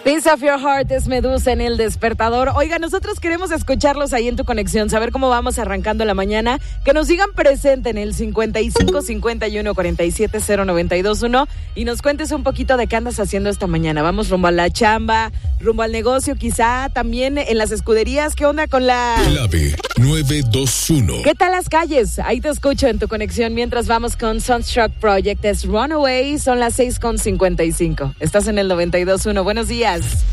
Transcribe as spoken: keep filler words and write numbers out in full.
Piece of Your Heart es Medusa en El Despertador. Oiga, nosotros queremos escucharlos ahí en tu conexión, saber cómo vamos arrancando la mañana. Que nos digan presente en el cincuenta y cinco cincuenta y uno cuarenta y siete cero noventa y dos uno y nos cuentes un poquito de qué andas haciendo esta mañana. Vamos rumbo a la chamba, rumbo al negocio, quizá también en las escuderías. ¿Qué onda con la...? Clave nueve dos uno. ¿Qué tal las calles? Ahí te escucho en tu conexión mientras vamos con Sunstruck Project. Es Runaway, son las seis con cincuenta y cinco. Estás en el noventa y dos uno. Buenos días.